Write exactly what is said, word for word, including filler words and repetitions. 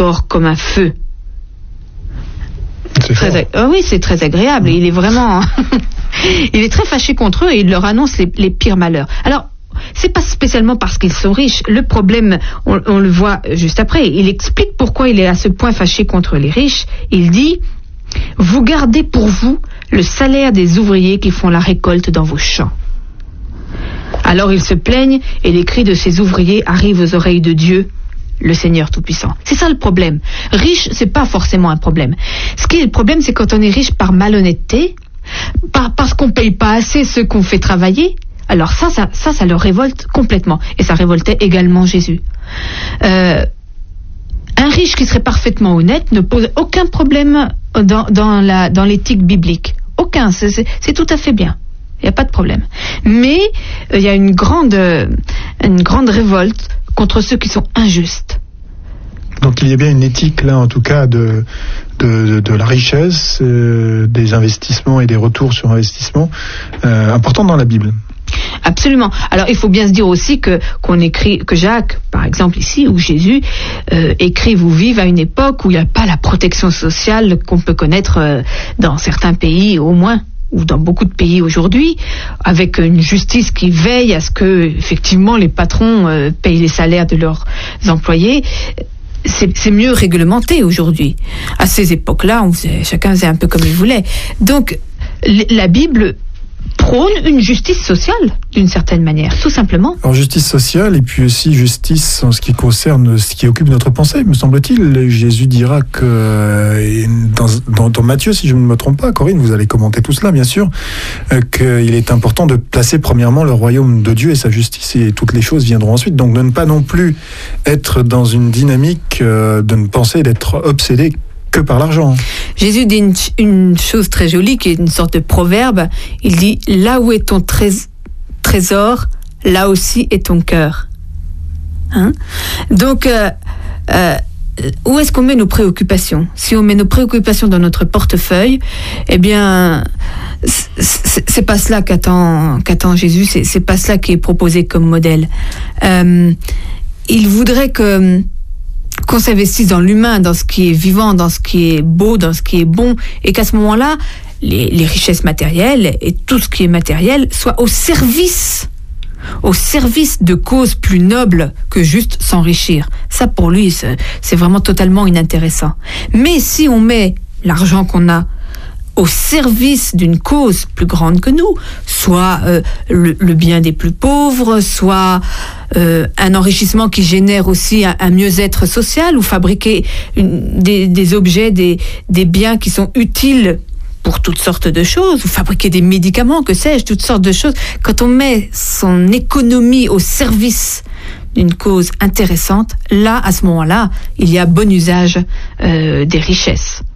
corps comme un feu. C'est très ag- oh oui, c'est très agréable. Il est vraiment, il est très fâché contre eux et il leur annonce les, les pires malheurs. Alors, c'est pas spécialement parce qu'ils sont riches. Le problème, on, on le voit juste après. Il explique pourquoi il est à ce point fâché contre les riches. Il dit: vous gardez pour vous le salaire des ouvriers qui font la récolte dans vos champs. Alors ils se plaignent et les cris de ces ouvriers arrivent aux oreilles de Dieu, le Seigneur Tout-Puissant. C'est ça le problème. Riche, c'est pas forcément un problème. Ce qui est le problème, c'est quand on est riche par malhonnêteté, par, parce qu'on paye pas assez ceux qu'on fait travailler. Alors ça, ça, ça, ça le révolte complètement. Et ça révoltait également Jésus. Euh, un riche qui serait parfaitement honnête ne pose aucun problème dans, dans, la, dans l'éthique biblique. Aucun. C'est, c'est, c'est tout à fait bien. Il n'y a pas de problème. Mais il euh, y a une grande, euh, une grande révolte contre ceux qui sont injustes. Donc il y a bien une éthique là, en tout cas, de de, de, de la richesse, euh, des investissements et des retours sur investissement euh, importants dans la Bible. Absolument. Alors il faut bien se dire aussi que qu'on écrit, que Jacques, par exemple ici, ou Jésus euh, écrivent ou vivent à une époque où il n'y a pas la protection sociale qu'on peut connaître euh, dans certains pays au moins, ou dans beaucoup de pays aujourd'hui, avec une justice qui veille à ce que effectivement les patrons euh, payent les salaires de leurs employés. C'est, c'est mieux réglementé aujourd'hui. À ces époques-là, on faisait, chacun faisait un peu comme il voulait. Donc, l- la Bible prône une justice sociale, d'une certaine manière, tout simplement. Alors, justice sociale et puis aussi justice en ce qui concerne ce qui occupe notre pensée, me semble-t-il. Jésus dira que, dans, dans, dans Matthieu, si je ne me trompe pas, Corinne, vous allez commenter tout cela, bien sûr, euh, qu'il est important de placer premièrement le royaume de Dieu et sa justice, et toutes les choses viendront ensuite. Donc, de ne pas non plus être dans une dynamique euh, de ne penser d'être obsédé que par l'argent. Jésus dit une, une chose très jolie, qui est une sorte de proverbe. Il dit: là où est ton trés- trésor, là aussi est ton cœur. Hein? Donc, euh, euh, où est-ce qu'on met nos préoccupations? Si on met nos préoccupations dans notre portefeuille, eh bien, c'est, c'est pas cela qu'attend, qu'attend Jésus, c'est, c'est pas cela qui est proposé comme modèle. Euh, il voudrait que qu'on s'investisse dans l'humain, dans ce qui est vivant, dans ce qui est beau, dans ce qui est bon, et qu'à ce moment-là, les, les richesses matérielles et tout ce qui est matériel soit au service, au service de causes plus nobles que juste s'enrichir. Ça, pour lui, c'est, c'est vraiment totalement inintéressant. Mais si on met l'argent qu'on a au service d'une cause plus grande que nous, soit euh, le, le bien des plus pauvres, soit euh, un enrichissement qui génère aussi un, un mieux-être social, ou fabriquer une, des, des objets, des, des biens qui sont utiles pour toutes sortes de choses, ou fabriquer des médicaments, que sais-je, toutes sortes de choses. Quand on met son économie au service d'une cause intéressante, là, à ce moment-là, il y a bon usage euh, des richesses.